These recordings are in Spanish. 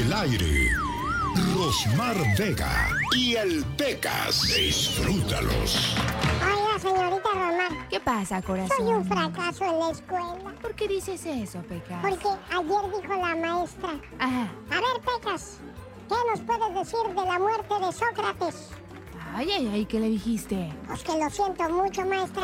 el aire, Rosmar Vega y el Pecas. Disfrútalos. Oiga, señorita Román. ¿Qué pasa, corazón? Soy un fracaso en la escuela. ¿Por qué dices eso, Pecas? Porque ayer dijo la maestra. Ajá. A ver, Pecas, ¿qué nos puedes decir de la muerte de Sócrates? Ay, ay, ay, ¿qué le dijiste? Pues que lo siento mucho, maestra.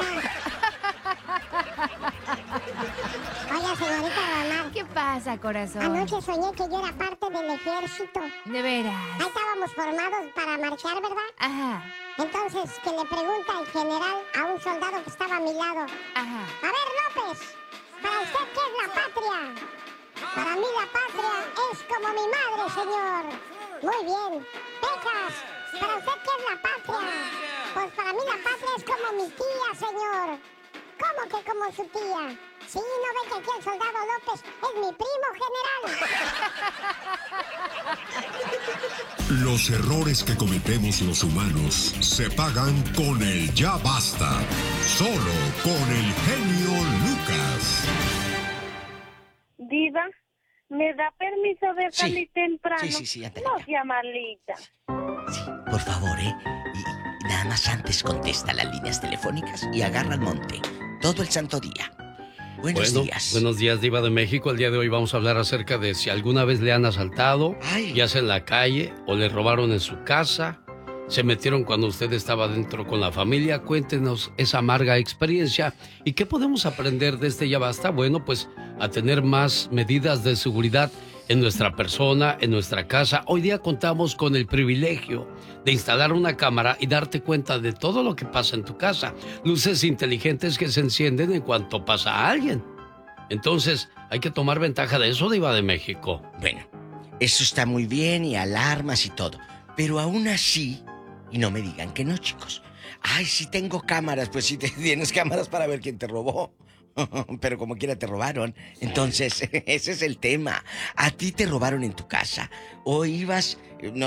Oiga, señorita Román. ¿Qué pasa, corazón? Anoche soñé que yo era parte del ejército. De veras. Ahí estábamos formados para marchar, ¿verdad? Ajá. Entonces, que le pregunta el general a un soldado que estaba a mi lado. Ajá. A ver, López, ¿para usted qué es la patria? Para mí la patria es como mi madre, señor. Muy bien. Pecas, ¿para usted qué es la patria? Pues para mí la patria es como mi tía, señor. ¿Cómo que como su tía? Sí, ¿no ve que aquí el soldado López es mi primo general? Los errores que cometemos los humanos se pagan con el ya basta. Solo con el genio Lucas. Diva, ¿me da permiso de Sí. salir temprano? Sí, ándale, No ya. sea malita. Sí, por favor, y nada más antes contesta las líneas telefónicas y agarra el monte. Todo el santo día. Buenos días. Buenos días, Diva de México. El día de hoy vamos a hablar acerca de si alguna vez le han asaltado, Ay. ya sea en la calle o le robaron en su casa, se metieron cuando usted estaba dentro con la familia. Cuéntenos esa amarga experiencia y qué podemos aprender de este ya basta. Bueno, pues a tener más medidas de seguridad en nuestra persona, en nuestra casa. Hoy día contamos con el privilegio de instalar una cámara y darte cuenta de todo lo que pasa en tu casa. Luces inteligentes que se encienden en cuanto pasa a alguien. Entonces, hay que tomar ventaja de eso, Diva de México. Bueno, eso está muy bien y alarmas y todo. Pero aún así, y no me digan que no, chicos. Ay, sí tengo cámaras. Pues sí tienes cámaras para ver quién te robó. Pero como quiera te robaron. Entonces, ese es el tema. ¿A ti te robaron en tu casa? ¿O ibas, no